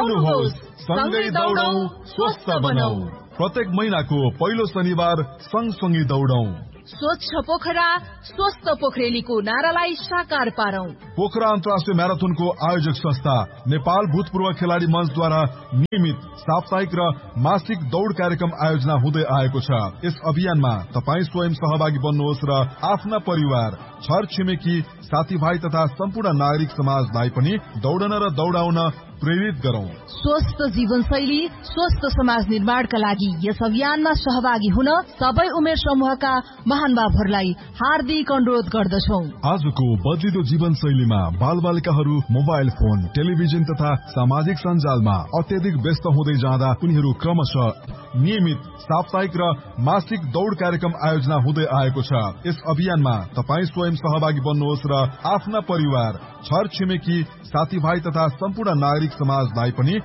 आउनुहोस् सँगै दौडौं स्वस्थ बनौं। प्रत्येक महिनाको पहिलो शनिबार सँगसँगै दौडौं। स्वच्छ पोखरा स्वस्थ पोखरेलीको नारालाई साकार पारौं। पोखरा अन्तर्राष्ट्रिय म्याराथनको आयोजक संस्था नेपाल भूतपूर्व खेलाडी मञ्चद्वारा नियमित साप्ताहिक र मासिक दौड़ कार्यक्रम आयोजना हुँदै आएको छ। यस अभियानमा तपाई स्वयं सहभागी बन्नुहोस् र आफ्ना परिवार, छर छिमेकी, साथीभाइ तथा सम्पूर्ण नागरिक समाजलाई पनि दौडन र दौडाउन प्रेरित गरौं। स्वस्थ जीवनशैली स्वस्थ समाज निर्माणका लागि यस अभियानमा सहभागी हुन सबै उमेर समूहका महानुभावहरूलाई हार्दिक अनुरोध गर्दछौं। आजको बदलिदो जीवनशैलीमा बालबालिकाहरू मोबाइल फोन, टेलिभिजन तथा सामाजिक सञ्जालमा अत्यधिक व्यस्त हुँदै जाँदा उनीहरू क्रमशः नियमित साप्ताहिक र मासिक दौड़ कार्यक्रम आयोजना हुँदै आएको छ। यस अभियानमा तपाई स्वयं सहभागी बन्नुहोस् र आफ्ना परिवार, छर छिमेकी, साथीभाइ तथा सम्पूर्ण नागरिक समाजलाई पनि